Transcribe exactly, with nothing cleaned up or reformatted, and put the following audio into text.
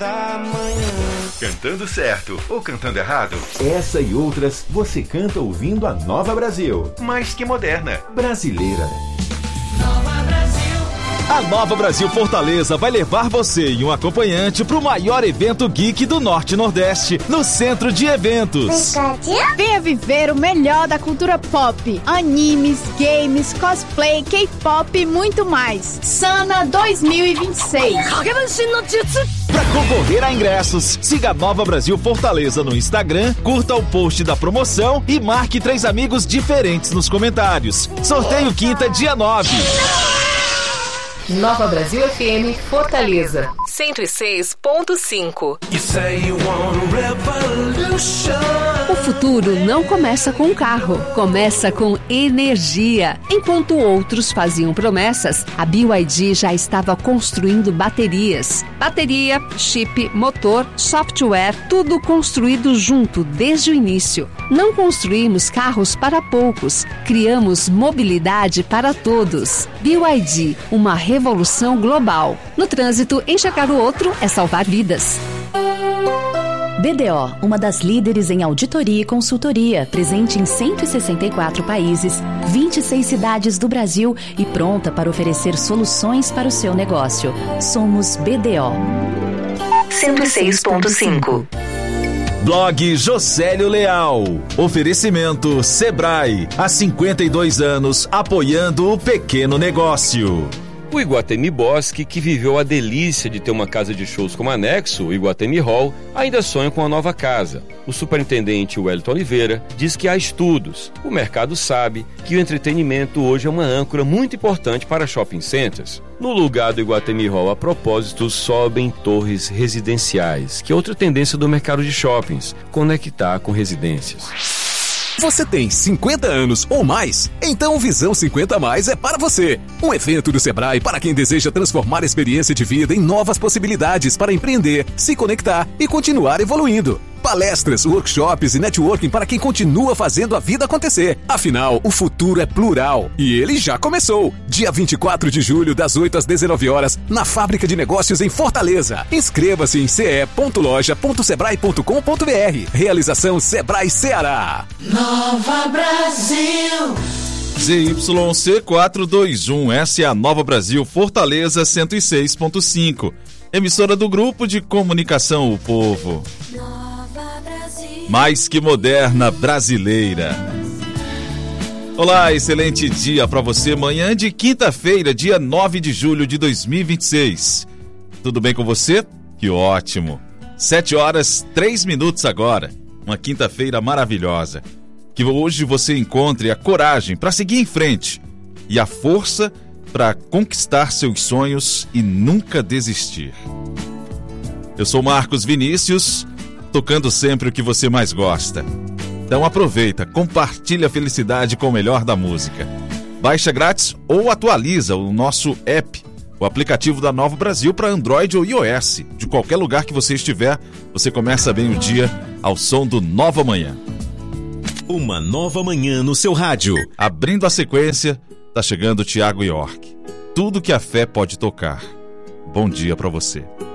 da manhã. Cantando certo ou cantando errado? Essa e outras você canta ouvindo a Nova Brasil. Mais que moderna. Brasileira. Nova Brasil. A Nova Brasil Fortaleza vai levar você e um acompanhante para o maior evento geek do Norte e Nordeste, no Centro de Eventos. Venha viver o melhor da cultura pop, animes, games, cosplay, K-pop e muito mais. Sana dois mil e vinte e seis. Para concorrer a ingressos, siga a Nova Brasil Fortaleza no Instagram, curta o post da promoção e marque três amigos diferentes nos comentários. Sorteio quinta, dia nove. Nova Brasil F M Fortaleza cento e seis ponto cinco. O futuro não começa com um carro, começa com energia. Enquanto outros faziam promessas, a B Y D já estava construindo baterias. Bateria, chip, motor, software, tudo construído junto desde o início. Não construímos carros para poucos, criamos mobilidade para todos. B Y D, uma revolução global. No trânsito, enxergar o outro é salvar vidas. B D O, uma das líderes em auditoria e consultoria, presente em cento e sessenta e quatro países, vinte e seis cidades do Brasil e pronta para oferecer soluções para o seu negócio. Somos B D O. cento e seis ponto cinco. Blog Josélio Leal. Oferecimento Sebrae. Há cinquenta e dois anos apoiando o pequeno negócio. O Iguatemi Bosque, que viveu a delícia de ter uma casa de shows como anexo, o Iguatemi Hall, ainda sonha com a nova casa. O superintendente Wellington Oliveira diz que há estudos. O mercado sabe que o entretenimento hoje é uma âncora muito importante para shopping centers. No lugar do Iguatemi Hall, a propósito, sobem torres residenciais, que é outra tendência do mercado de shoppings, conectar com residências. Você tem cinquenta anos ou mais? Então o Visão cinquenta mais é para você. Um evento do Sebrae para quem deseja transformar a experiência de vida em novas possibilidades para empreender, se conectar e continuar evoluindo. Palestras, workshops e networking para quem continua fazendo a vida acontecer. Afinal, o futuro é plural e ele já começou. Dia vinte e quatro de julho, das oito às dezenove horas, na Fábrica de Negócios em Fortaleza. Inscreva-se em c e ponto loja ponto sebrae ponto com ponto b r. Realização Sebrae Ceará. Nova Brasil. Z Y C quatrocentos e vinte e um, essa é a Nova Brasil Fortaleza cento e seis ponto cinco. Emissora do Grupo de Comunicação O Povo. Mais que moderna, brasileira. Olá, excelente dia para você. Manhã de quinta-feira, dia nove de julho de dois mil e vinte e seis. Tudo bem com você? Que ótimo. Sete horas, três minutos agora. Uma quinta-feira maravilhosa. Que hoje você encontre a coragem para seguir em frente e a força para conquistar seus sonhos e nunca desistir. Eu sou Marcos Vinícius, tocando sempre o que você mais gosta. Então aproveita, compartilha a felicidade com o melhor da música. Baixa grátis ou atualiza o nosso app, o aplicativo da Nova Brasil para Android ou iOS. De qualquer lugar que você estiver, você começa bem o dia ao som do Nova Manhã. Uma nova manhã no seu rádio. Abrindo a sequência, tá chegando o Tiago York. Tudo que a fé pode tocar. Bom dia para você.